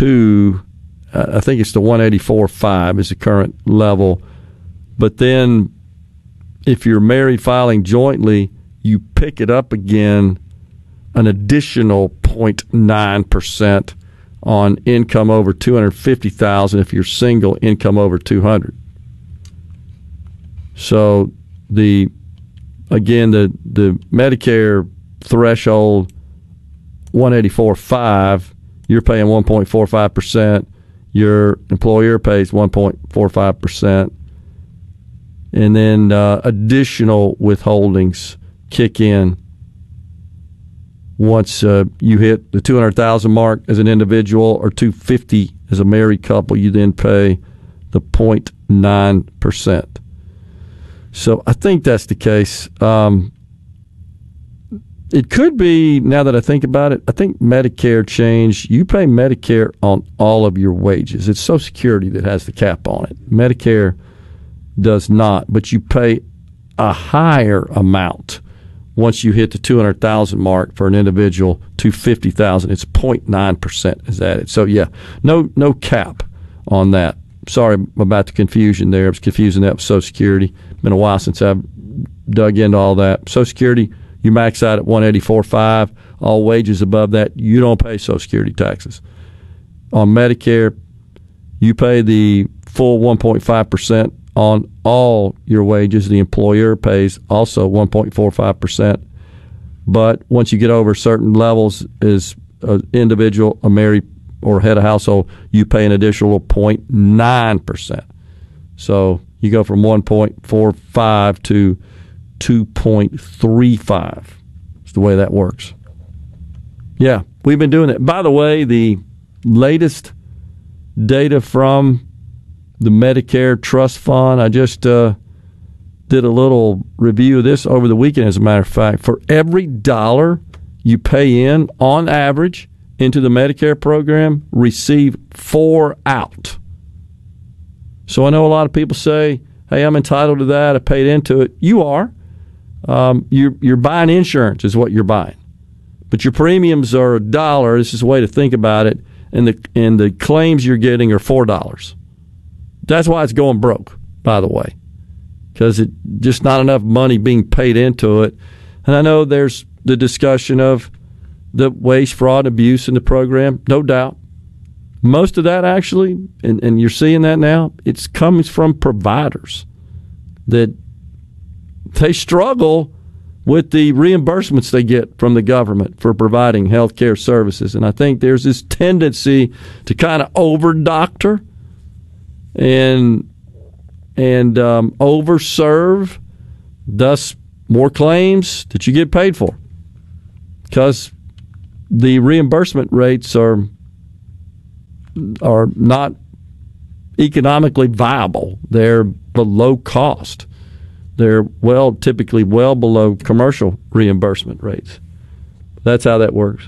to, I think it's the 184.5 is the current level. But then if you're married filing jointly, you pick it up again an additional 0.9% on income over $250,000 if you're single, income over $200,000. So the Medicare threshold 184.5, you're paying 1.45%. Your employer pays 1.45%. And then additional withholdings kick in once you hit the 200,000 mark as an individual or 250 as a married couple. You then pay the 0.9%. So I think that's the case. It could be, now that I think about it, I think Medicare changed. You pay Medicare on all of your wages. It's Social Security that has the cap on it. Medicare does not, but you pay a higher amount once you hit the 200,000 mark for an individual. 250,000, it's 0.9% is added. So yeah, no cap on that. Sorry about the confusion there. I was confusing that with Social Security. Been a while since I've dug into all that. Social Security, you max out at 184.5. All wages above that, you don't pay Social Security taxes. On Medicare, you pay the full 1.5% on all your wages. The employer pays also 1.45%. But once you get over certain levels as an individual, a married or head of household, you pay an additional 0.9%. So you go from 1.45 to 2.35. It's the way that works. Yeah, we've been doing it. By the way, the latest data from the Medicare Trust Fund, I just did a little review of this over the weekend, as a matter of fact. For every dollar you pay in, on average, into the Medicare program, receive 4 out. So I know a lot of people say, hey, I'm entitled to that, I paid into it. You are. You're buying insurance is what you're buying. But your premiums are $1. This is a way to think about it. And the claims you're getting are $4. That's why it's going broke, by the way, because it just not enough money being paid into it. And I know there's the discussion of the waste, fraud, abuse in the program, no doubt. Most of that actually, and you're seeing that now, it's comes from providers that they struggle with the reimbursements they get from the government for providing health care services. And I think there's this tendency to kind of over-doctor and overserve, thus more claims that you get paid for, because the reimbursement rates are not economically viable. They're below cost. They're typically well below commercial reimbursement rates. That's how that works.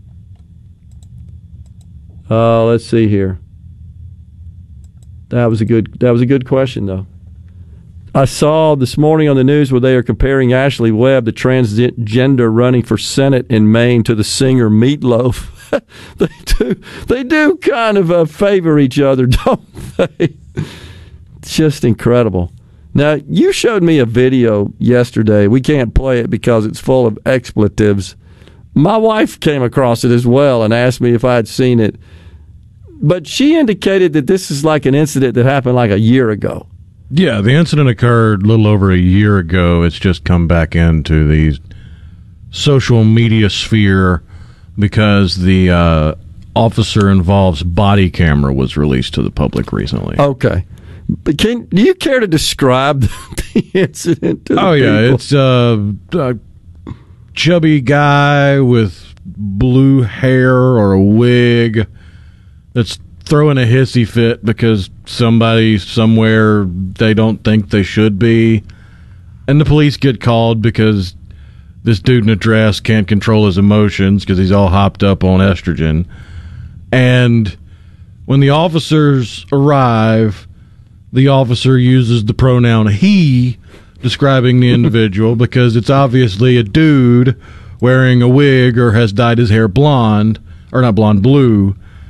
Let's see here. That was a good question, though. I saw this morning on the news where they are comparing Ashley Webb, the transgender running for Senate in Maine, to the singer Meatloaf. They do kind of favor each other, don't they? It's just incredible. Now, you showed me a video yesterday. We can't play it because it's full of expletives. My wife came across it as well and asked me if I had seen it. But she indicated that this is like an incident that happened like a year ago. Yeah, the incident occurred a little over a year ago. It's just come back into the social media sphere because the officer involved's body camera was released to the public recently. Okay. But do you care to describe the incident to the people? Yeah, it's a chubby guy with blue hair or a wig that's throwing a hissy fit because somebody somewhere they don't think they should be. And the police get called because this dude in a dress can't control his emotions because he's all hopped up on estrogen. And when the officers arrive, the officer uses the pronoun he, describing the individual, because it's obviously a dude wearing a wig or has dyed his hair blonde, or not blonde, blue.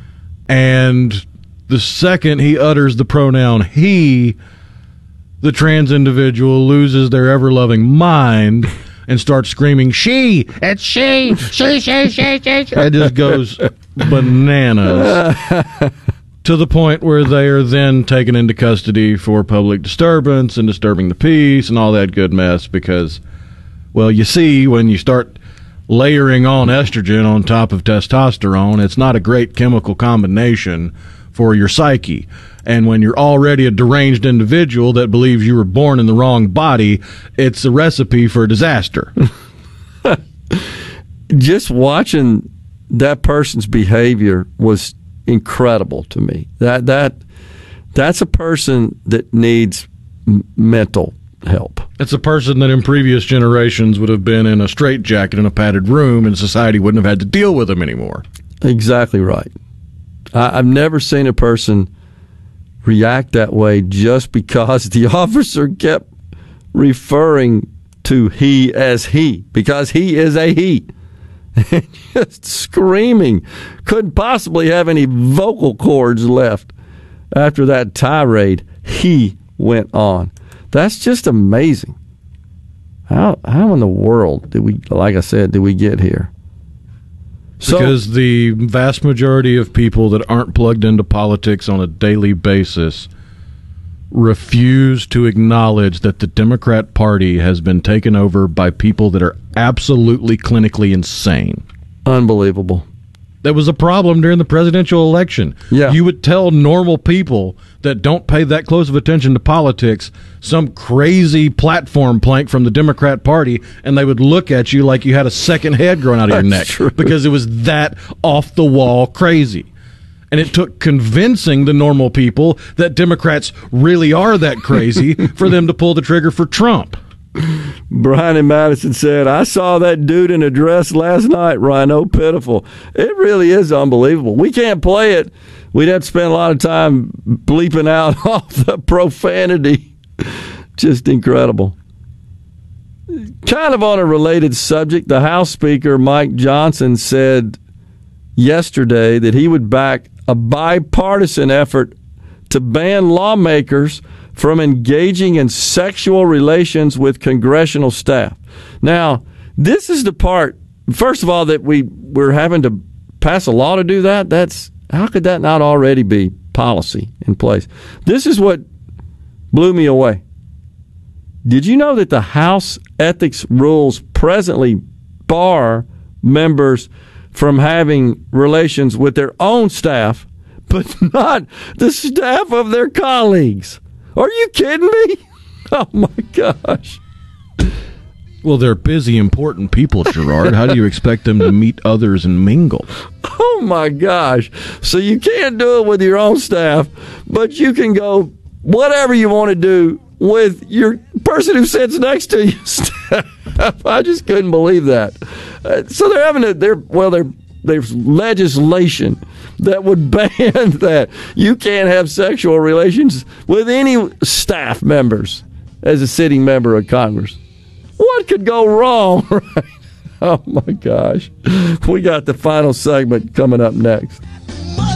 And the second he utters the pronoun he, the trans individual loses their ever-loving mind and starts screaming, she, it's she. It just goes bananas to the point where they are then taken into custody for public disturbance and disturbing the peace and all that good mess because, well, you see, when you start layering on estrogen on top of testosterone, it's not a great chemical combination for your psyche. And when you're already a deranged individual that believes you were born in the wrong body, it's a recipe for disaster. Just watching that person's behavior was incredible to me. That's a person that needs mental help. It's a person that in previous generations would have been in a straitjacket in a padded room, and society wouldn't have had to deal with them anymore. Exactly right. I've never seen a person react that way just because the officer kept referring to he as he, because he is a he. And just screaming. Couldn't possibly have any vocal cords left after that tirade he went on. That's just amazing. How in the world did we get here? Because the vast majority of people that aren't plugged into politics on a daily basis refuse to acknowledge that the Democrat Party has been taken over by people that are absolutely clinically insane. Unbelievable. That was a problem during the presidential election. Yeah. You would tell normal people that don't pay that close of attention to politics some crazy platform plank from the Democrat Party, and they would look at you like you had a second head growing out of your neck. True. Because it was that off-the-wall crazy. And it took convincing the normal people that Democrats really are that crazy for them to pull the trigger for Trump. Brian in Madison said, I saw that dude in a dress last night, Rhino. Pitiful. It really is unbelievable. We can't play it. We'd have to spend a lot of time bleeping out all the profanity. Just incredible. Kind of on a related subject, the House Speaker, Mike Johnson, said yesterday that he would back a bipartisan effort to ban lawmakers from engaging in sexual relations with congressional staff. Now, this is the part, first of all, that we're having to pass a law to do that. How could that not already be policy in place? This is what blew me away. Did you know that the House ethics rules presently bar members from having relations with their own staff, but not the staff of their colleagues? Are you kidding me? Oh, my gosh. Well, they're busy, important people, Gerard. How do you expect them to meet others and mingle? Oh, my gosh. So you can't do it with your own staff, but you can go whatever you want to do with your person who sits next to you. I just couldn't believe that. So they're having there's legislation that would ban that. You can't have sexual relations with any staff members as a sitting member of Congress. What could go wrong, right? Oh, my gosh. We got the final segment coming up next.